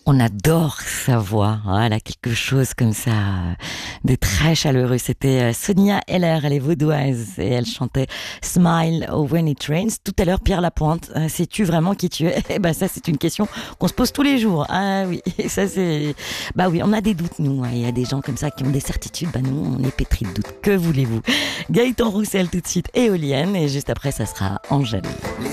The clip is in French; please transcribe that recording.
On adore sa voix, hein, elle a quelque chose comme ça de très chaleureux. C'était Sonia Heller, elle est vaudoise et elle chantait Smile When It Rains. Tout à l'heure, Pierre Lapointe, sais-tu vraiment qui tu es? Eh ben ça, c'est une question qu'on se pose tous les jours. Ah oui, ça c'est, bah oui, on a des doutes nous. Hein. Il y a des gens comme ça qui ont des certitudes. Bah nous, on est pétris de doutes. Que voulez-vous? Gaëtan Roussel tout de suite, Éolienne, et juste après, ça sera Angèle.